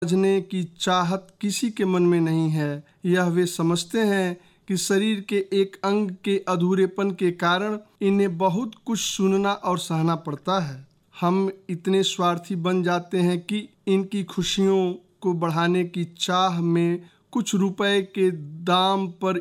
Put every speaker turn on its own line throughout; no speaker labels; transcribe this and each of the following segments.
समझने की चाहत किसी के मन में नहीं है। यह वे समझते हैं कि शरीर के एक अंग के अधूरेपन के कारण इन्हें बहुत कुछ सुनना और सहना पड़ता है। हम इतने स्वार्थी बन जाते हैं कि इनकी खुशियों को बढ़ाने की चाह में कुछ रुपए के दाम पर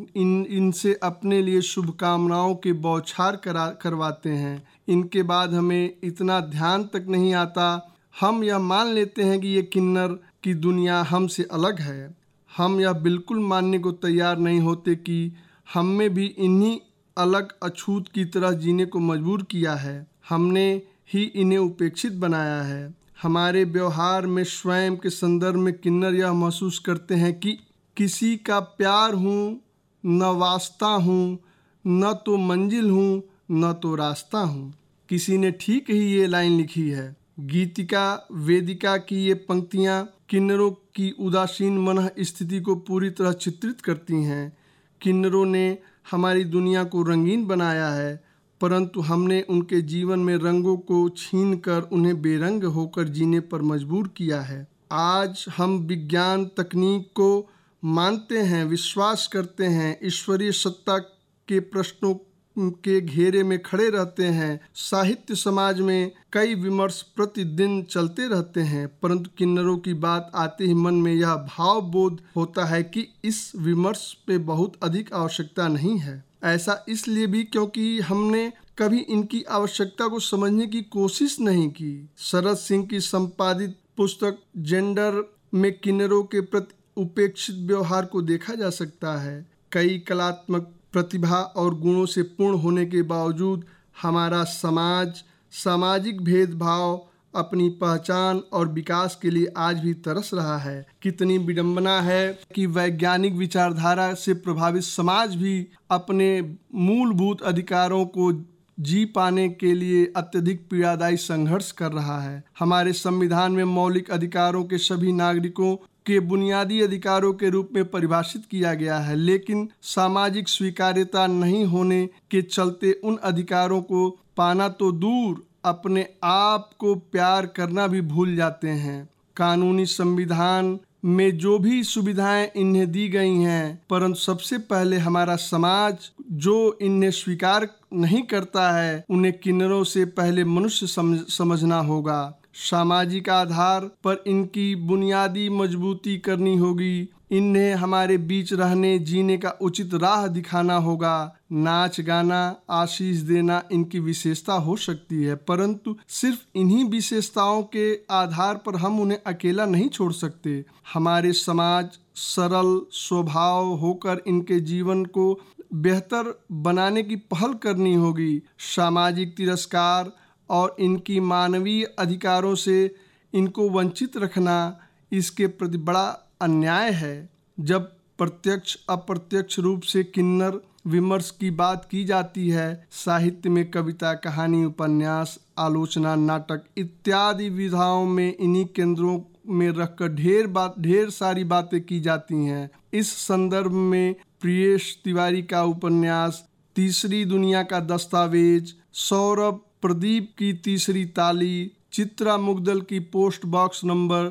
इनसे अपने लिए शुभकामनाओं के बौछार करवाते हैं। इनके बाद हमें इतना ध्यान तक नहीं आता। हम यह मान लेते हैं कि ये किन्नर की दुनिया हमसे अलग है। हम यह बिल्कुल मानने को तैयार नहीं होते कि हमें भी इन्हीं अलग अछूत की तरह जीने को मजबूर किया है। हमने ही इन्हें उपेक्षित बनाया है। हमारे व्यवहार में स्वयं के संदर्भ में किन्नर यह महसूस करते हैं कि किसी का प्यार हूँ, न वास्ता हूँ, न तो मंजिल हूँ, न तो रास्ता हूँ। किसी ने ठीक ही ये लाइन लिखी है। गीतिका वेदिका की ये पंक्तियाँ किन्नरों की उदासीन मन स्थिति को पूरी तरह चित्रित करती हैं। किन्नरों ने हमारी दुनिया को रंगीन बनाया है, परंतु हमने उनके जीवन में रंगों को छीनकर उन्हें बेरंग होकर जीने पर मजबूर किया है। आज हम विज्ञान तकनीक को मानते हैं, विश्वास करते हैं, ईश्वरीय सत्ता के प्रश्नों के घेरे में खड़े रहते हैं। साहित्य समाज में कई विमर्श प्रतिदिन चलते रहते हैं, परंतु किन्नरों की बात आते ही मन में यह भाव बोध होता है कि इस विमर्श पे बहुत अधिक आवश्यकता नहीं है। ऐसा इसलिए भी क्योंकि हमने कभी इनकी आवश्यकता को समझने की कोशिश नहीं की। शरद सिंह की संपादित पुस्तक जेंडर में किन्नरों के प्रति उपेक्षित व्यवहार को देखा जा सकता है। कई कलात्मक प्रतिभा और गुणों से पूर्ण होने के बावजूद हमारा समाज सामाजिक भेदभाव, अपनी पहचान और विकास के लिए आज भी तरस रहा है। कितनी विडंबना है कि वैज्ञानिक विचारधारा से प्रभावित समाज भी अपने मूलभूत अधिकारों को जी पाने के लिए अत्यधिक पीड़ादायी संघर्ष कर रहा है। हमारे संविधान में मौलिक अधिकारों के सभी नागरिकों के बुनियादी अधिकारों के रूप में परिभाषित किया गया है, लेकिन सामाजिक स्वीकार्यता नहीं होने के चलते उन अधिकारों को पाना तो दूर, अपने आप को प्यार करना भी भूल जाते हैं। कानूनी संविधान में जो भी सुविधाएं इन्हें दी गई हैं, परंतु सबसे पहले हमारा समाज जो इन्हें स्वीकार नहीं करता है, उन्हें किन्नरों से पहले मनुष्य समझना होगा। सामाजिक आधार पर इनकी बुनियादी मजबूती करनी होगी। इन्हें हमारे बीच रहने जीने का उचित राह दिखाना होगा। नाच गाना, आशीष देना इनकी विशेषता हो सकती है, परंतु सिर्फ इन्हीं विशेषताओं के आधार पर हम उन्हें अकेला नहीं छोड़ सकते। हमारे समाज सरल स्वभाव होकर इनके जीवन को बेहतर बनाने की पहल करनी होगी। सामाजिक तिरस्कार और इनकी मानवीय अधिकारों से इनको वंचित रखना इसके प्रति बड़ा अन्याय है। जब प्रत्यक्ष अप्रत्यक्ष रूप से किन्नर विमर्श की बात की जाती है, साहित्य में कविता, कहानी, उपन्यास, आलोचना, नाटक इत्यादि विधाओं में इन्हीं केंद्रों में रखकर ढेर सारी बातें की जाती हैं। इस संदर्भ में प्रियेश तिवारी का उपन्यास तीसरी दुनिया का दस्तावेज, सौरभ प्रदीप की तीसरी ताली, चित्रा मुग्दल की पोस्ट बॉक्स नंबर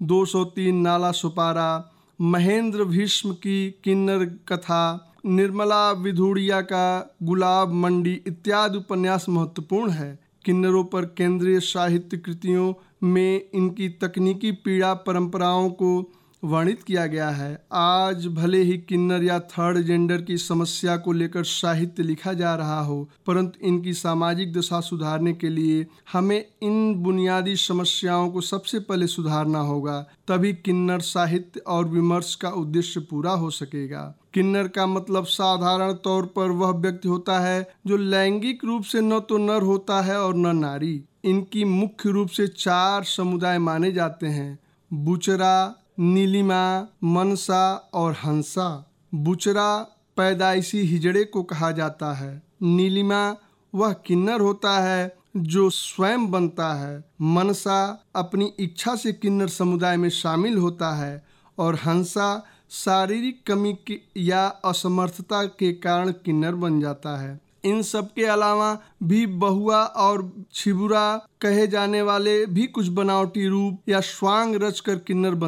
203 नाला सुपारा, महेंद्र भीष्म की किन्नर कथा, निर्मला विधुड़िया का गुलाब मंडी इत्यादि उपन्यास महत्वपूर्ण है। किन्नरों पर केंद्रीय साहित्य कृतियों में इनकी तकनीकी पीड़ा परंपराओं को वर्णित किया गया है। आज भले ही किन्नर या थर्ड जेंडर की समस्या को लेकर साहित्य लिखा जा रहा हो, परंतु इनकी सामाजिक दशा सुधारने के लिए हमें इन बुनियादी समस्याओं को सबसे पहले सुधारना होगा, तभी किन्नर साहित्य और विमर्श का उद्देश्य पूरा हो सकेगा। किन्नर का मतलब साधारण तौर पर वह व्यक्ति होता है जो लैंगिक रूप से न तो नर होता है और न नारी। इनकी मुख्य रूप से 4 समुदाय माने जाते हैं: बुचरा, नीलिमा, मनसा और हंसा। बुचरा पैदाइशी हिजड़े को कहा जाता है। नीलिमा वह किन्नर होता है जो स्वयं बनता है। मनसा अपनी इच्छा से किन्नर समुदाय में शामिल होता है और हंसा शारीरिक कमी या असमर्थता के कारण किन्नर बन जाता है। इन सब के अलावा भी बहुआ और छिबुरा कहे जाने वाले भी कुछ बनावटी रूप या स्वांग रचकर किन्नर